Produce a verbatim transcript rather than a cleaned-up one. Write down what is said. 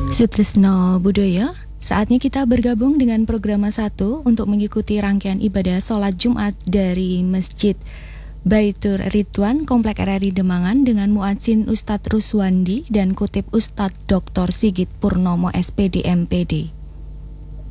Sutrisno Budoyo, saatnya kita bergabung dengan Programa satu untuk mengikuti rangkaian ibadah sholat Jumat dari Masjid Baitur Ridwan Komplek R R I Demangan dengan muadzin Ustadz Ruswandi dan kutip Ustadz doktor Sigit Purnomo S P D M P D.